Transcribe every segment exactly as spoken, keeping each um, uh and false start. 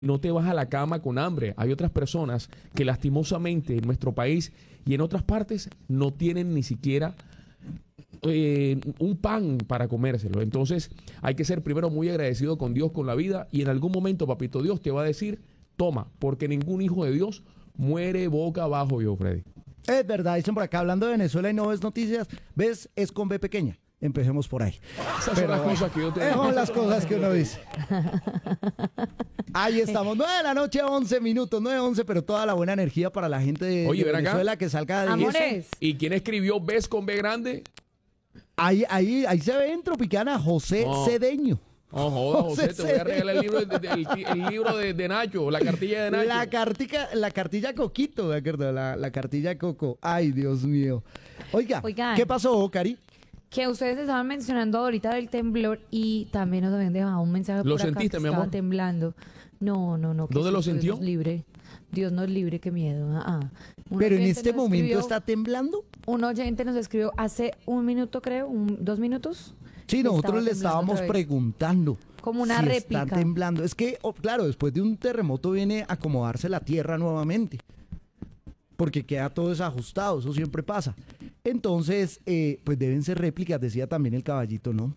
no te vas a la cama con hambre. Hay otras personas que lastimosamente en nuestro país y en otras partes no tienen ni siquiera eh, un pan para comérselo. Entonces hay que ser primero muy agradecido con Dios, con la vida, y en algún momento, papito Dios te va a decir, toma, porque ningún hijo de Dios muere boca abajo, yo, Freddy. Es verdad, dicen por acá, hablando de Venezuela y no ves noticias, ves, es con B pequeña. Empecemos por ahí. Esas Pero, son las cosas que yo te digo. Son las cosas que uno dice. Ahí estamos, nueve de la noche, once minutos, nueve once, pero toda la buena energía para la gente de, Oye, de ven acá. Venezuela que salga de Amores. eso. ¿Y quién escribió Ves con B grande? Ahí, ahí, ahí se ve en Tropicana José No. Cedeño. Oh, joda, José, José te voy a regalar el libro de, de- el, el libro de, de Nacho, la cartilla de Nacho. La cartica, la cartilla Coquito, de acuerdo, la, la cartilla Coco. Ay, Dios mío. Oiga, Oigan. ¿qué pasó, Cari? Que ustedes estaban mencionando ahorita del temblor y también nos habían dejado un mensaje ¿Lo por acá sentiste, que mi estaba amor? temblando. No, no, no. que ¿Dónde lo susto, sintió? Dios nos libre. Dios nos libre, qué miedo. Ah, ah. Un Pero en oyente este nos momento escribió- está temblando. Un oyente nos escribió hace un minuto, creo, un, dos minutos. Sí, que nosotros estaba le temblando estábamos otra vez. preguntando. Como una si réplica. Están temblando. Es que, oh, claro, después de un terremoto viene a acomodarse la tierra nuevamente. Porque queda todo desajustado, eso siempre pasa. Entonces, eh, pues deben ser réplicas, decía también el caballito, ¿no?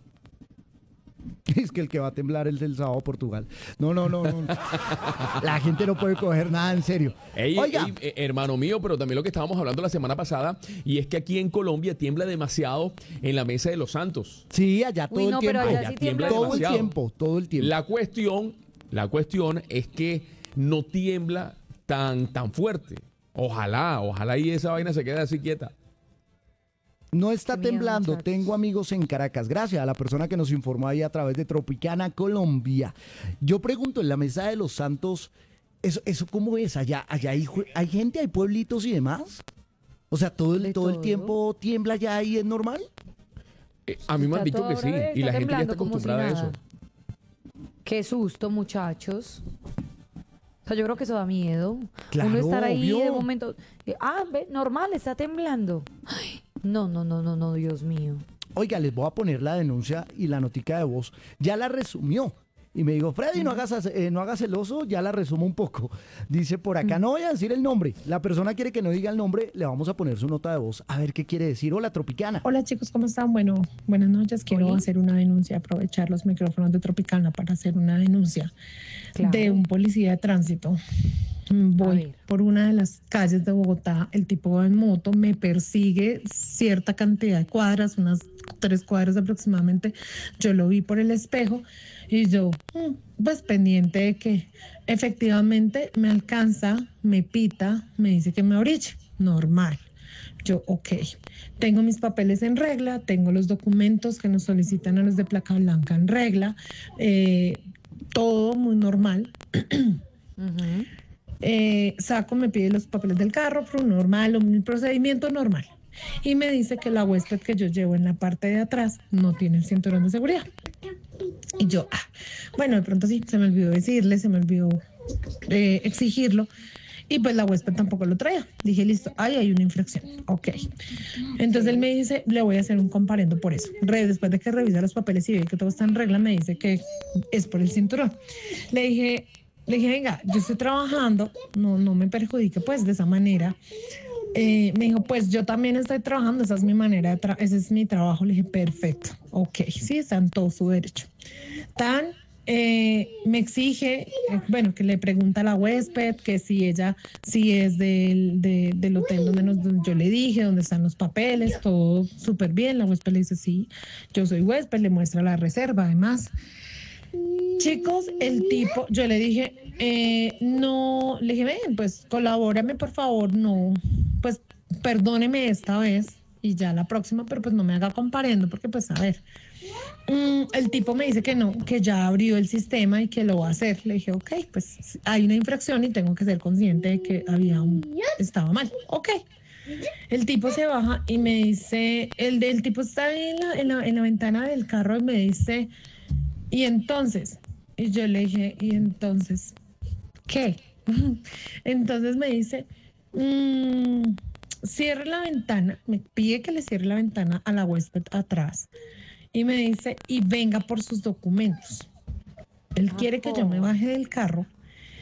Es que el que va a temblar es el sábado Portugal. No, no, no, no. La gente no puede coger nada en serio. Ey, Oiga, ey, eh, hermano mío, pero también lo que estábamos hablando la semana pasada, y es que aquí en Colombia tiembla demasiado en la Mesa de los Santos. sí, allá todo Uy, no, el tiempo. pero allá Allá sí tiembla tiembla todo el demasiado. tiempo, todo el tiempo. La cuestión, la cuestión es que no tiembla tan, tan fuerte. Ojalá, ojalá y esa vaina se quede así quieta. No está Qué miedo, temblando, muchachos. tengo amigos en Caracas. Gracias a la persona que nos informó ahí a través de Tropicana Colombia. Yo pregunto, en la Mesa de los Santos, ¿eso, eso cómo es? ¿Allá, allá hay, jue- hay gente, hay pueblitos y demás? O sea, ¿todo el, De todo el todo. tiempo tiembla allá y es normal? Eh, a mí me han Está dicho que todo sí, ahora y la gente ya temblando está como si acostumbrada a eso. nada. Qué susto, muchachos. O sea, yo creo que eso da miedo. Claro, Uno estar ahí obvio. de momento. eh, Ah, ve, normal, está temblando. Ay, no, no, no, no, no, Dios mío. Oiga, les voy a poner la denuncia y la notica de voz. Ya la resumió. Y me dijo, Freddy, no hagas, eh, no hagas el oso, ya la resumo un poco. Dice por acá, no voy a decir el nombre. La persona quiere que no diga el nombre, le vamos a poner su nota de voz. A ver qué quiere decir. Hola, Tropicana. Hola chicos, ¿cómo están? Bueno, buenas noches. Quiero Hola. hacer una denuncia, aprovechar los micrófonos de Tropicana para hacer una denuncia Claro. de un policía de tránsito. Mm, A Voy ver. por una de las calles de Bogotá, el tipo va en moto, me persigue cierta cantidad de cuadras, unas tres cuadras aproximadamente. Yo lo vi por el espejo y yo, mm, pues pendiente de que efectivamente me alcanza, me pita, me dice que me orille. Normal. Yo, ok, tengo mis papeles en regla, tengo los documentos que nos solicitan a los de placa blanca en regla, eh, todo muy normal. Ujú. Eh, saco, me pide los papeles del carro, pro- normal, un procedimiento normal. Y me dice que la huésped que yo llevo en la parte de atrás no tiene el cinturón de seguridad. Y yo, ah, bueno, de pronto sí, se me olvidó decirle, se me olvidó eh, exigirlo. Y pues la huésped tampoco lo traía. Dije, listo, ahí hay una infracción. Ok. Entonces él me dice, le voy a hacer un comparendo por eso. Re- después de que revisa los papeles y ve que todo está en regla, me dice que es por el cinturón. Le dije, le dije, venga, yo estoy trabajando, no, no me perjudique pues de esa manera. Eh, me dijo, pues yo también estoy trabajando, esa es mi manera de tra- ese es mi trabajo. Le dije, perfecto, ok, sí, está en todo su derecho. Tan, eh, me exige, eh, bueno, que le pregunta a la huésped que si ella, si es del, de- del hotel donde, nos, donde yo le dije, dónde están los papeles, todo súper bien. La huésped le dice, sí, yo soy huésped, le muestra la reserva, además. Chicos, el tipo, yo le dije, eh, no, le dije, ven, pues colabórame por favor, no, pues perdóneme esta vez y ya la próxima, pero pues no me haga comparendo porque pues a ver, mm, el tipo me dice que no, que ya abrió el sistema y que lo va a hacer. Le dije, ok, pues hay una infracción y tengo que ser consciente de que había un, estaba mal, ok. El tipo se baja y me dice, el del tipo está ahí en la, en la, en la ventana del carro y me dice, y entonces, y yo le dije, ¿y entonces qué? Entonces me dice, "Mm, cierre la ventana", me pide que le cierre la ventana a la huésped atrás y me dice, y venga por sus documentos. Él quiere que yo me baje del carro